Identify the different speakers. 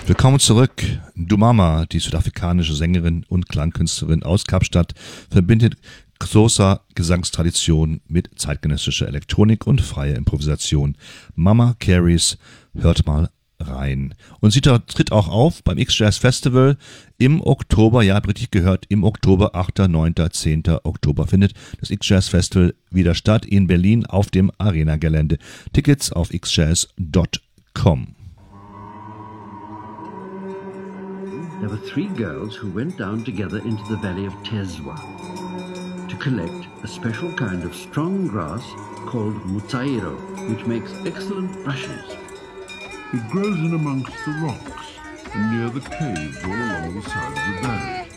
Speaker 1: Willkommen zurück. Dumama, die südafrikanische Sängerin und Klangkünstlerin aus Kapstadt, verbindet Xhosa Gesangstradition mit zeitgenössischer Elektronik und freier Improvisation. Mama Carries, hört mal rein. Und sie tritt auch auf beim X-Jazz Festival im Oktober, ja, habt richtig gehört, im Oktober, 8., 9., 10. Oktober findet das X-Jazz Festival wieder statt in Berlin auf dem Arena-Gelände. Tickets auf xjazz.com.
Speaker 2: There were 3 girls who went down together into the valley of Tezwa to collect a special kind of strong grass called mutsairo, which makes excellent brushes.
Speaker 3: It grows in amongst the rocks and near the caves all along the side of the valley.